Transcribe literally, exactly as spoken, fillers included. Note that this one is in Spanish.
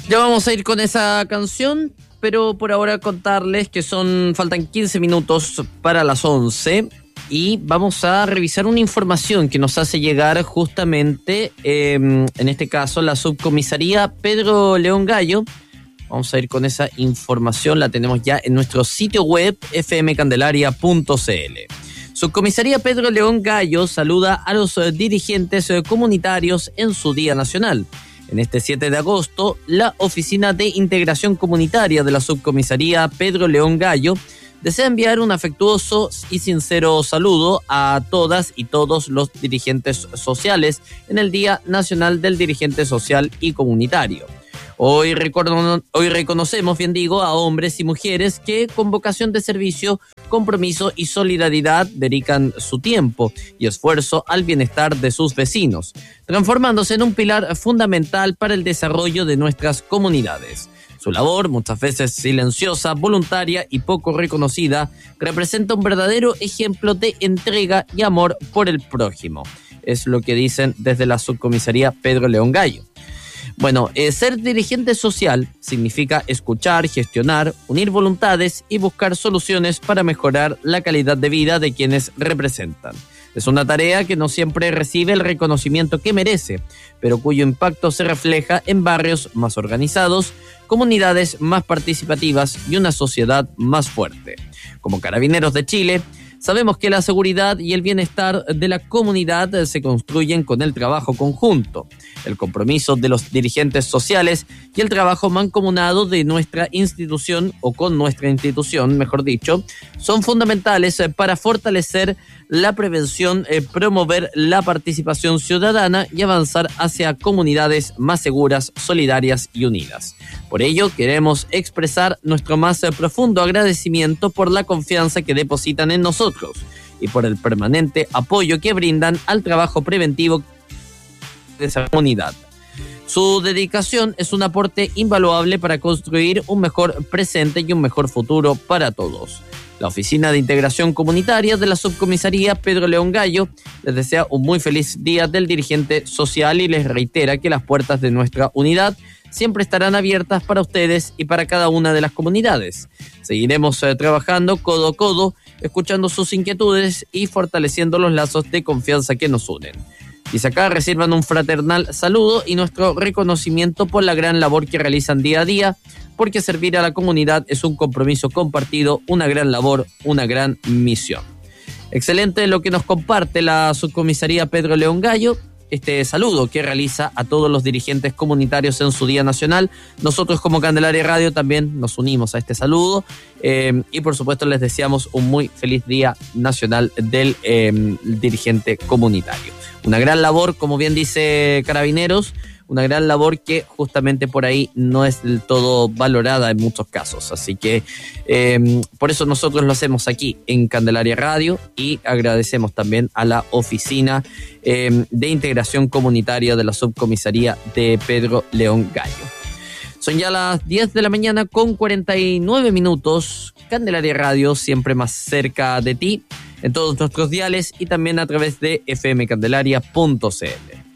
Ya vamos a ir con esa canción, pero por ahora contarles que son faltan quince minutos para las once y vamos a revisar una información que nos hace llegar justamente, eh, en este caso, la subcomisaría Pedro León Gallo. Vamos a ir con esa información, la tenemos ya en nuestro sitio web f m candelaria punto c l. Subcomisaría Pedro León Gallo saluda a los eh, dirigentes eh, comunitarios en su Día Nacional. En este siete de agosto, la Oficina de Integración Comunitaria de la Subcomisaría Pedro León Gallo desea enviar un afectuoso y sincero saludo a todas y todos los dirigentes sociales en el Día Nacional del Dirigente Social y Comunitario. Hoy, recono- hoy reconocemos, bien digo, a hombres y mujeres que con vocación de servicio, compromiso y solidaridad dedican su tiempo y esfuerzo al bienestar de sus vecinos, transformándose en un pilar fundamental para el desarrollo de nuestras comunidades. Su labor, muchas veces silenciosa, voluntaria y poco reconocida, representa un verdadero ejemplo de entrega y amor por el prójimo. Es lo que dicen desde la subcomisaría Pedro León Gallo. Bueno, eh, ser dirigente social significa escuchar, gestionar, unir voluntades y buscar soluciones para mejorar la calidad de vida de quienes representan. Es una tarea que no siempre recibe el reconocimiento que merece, pero cuyo impacto se refleja en barrios más organizados, comunidades más participativas y una sociedad más fuerte. Como Carabineros de Chile, sabemos que la seguridad y el bienestar de la comunidad se construyen con el trabajo conjunto, el compromiso de los dirigentes sociales y el trabajo mancomunado de nuestra institución o con nuestra institución, mejor dicho, son fundamentales para fortalecer la prevención, eh, promover la participación ciudadana y avanzar hacia comunidades más seguras, solidarias y unidas. Por ello, queremos expresar nuestro más eh, profundo agradecimiento por la confianza que depositan en nosotros y por el permanente apoyo que brindan al trabajo preventivo de esa comunidad. Su dedicación es un aporte invaluable para construir un mejor presente y un mejor futuro para todos. La Oficina de Integración Comunitaria de la Subcomisaría Pedro León Gallo les desea un muy feliz día del dirigente social y les reitera que las puertas de nuestra unidad siempre estarán abiertas para ustedes y para cada una de las comunidades. Seguiremos eh, trabajando codo a codo, escuchando sus inquietudes y fortaleciendo los lazos de confianza que nos unen. Dice acá, reciban un fraternal saludo y nuestro reconocimiento por la gran labor que realizan día a día, porque servir a la comunidad es un compromiso compartido, una gran labor, una gran misión. Excelente lo que nos comparte la subcomisaría Pedro León Gallo, este saludo que realiza a todos los dirigentes comunitarios en su Día Nacional. Nosotros como Candelaria Radio también nos unimos a este saludo eh, y por supuesto les deseamos un muy feliz Día Nacional del eh, dirigente comunitario. Una gran labor, como bien dice Carabineros, una gran labor que justamente por ahí no es del todo valorada en muchos casos. Así que eh, por eso nosotros lo hacemos aquí en Candelaria Radio y agradecemos también a la Oficina eh, de Integración Comunitaria de la Subcomisaría de Pedro León Gallo. Son ya las diez de la mañana con cuarenta y nueve minutos. Candelaria Radio, siempre más cerca de ti, en todos nuestros diales y también a través de f m candelaria punto c l.